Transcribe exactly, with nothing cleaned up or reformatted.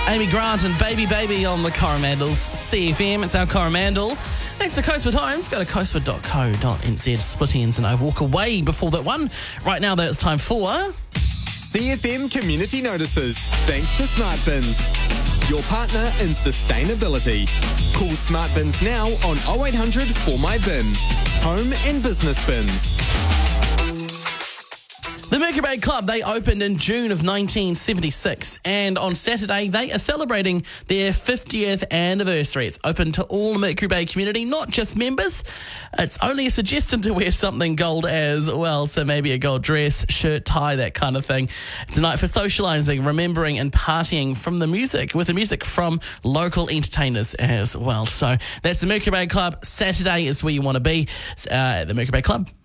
Amy Grant and Baby Baby on the Coromandel's C F M. It's our Coromandel. Thanks to Coastwood Homes. Go to coastwood dot co dot n z. Split ends and I walk away before that one. Right now, though, it's time for C F M Community Notices. Thanks to Smart Bins, your partner in sustainability. Call Smart Bins now on oh eight hundred four my bin. Home and business bins. The Mercury Bay Club. They opened in June of nineteen seventy-six, and on Saturday they are celebrating their fiftieth anniversary. It's open to all the Mercury Bay community, not just members. It's only a suggestion to wear something gold as well, so maybe a gold dress, shirt, tie, that kind of thing. It's a night for socialising, remembering and partying from the music, with the music from local entertainers as well. So that's the Mercury Bay Club. Saturday is where you want to be uh, at the Mercury Bay Club.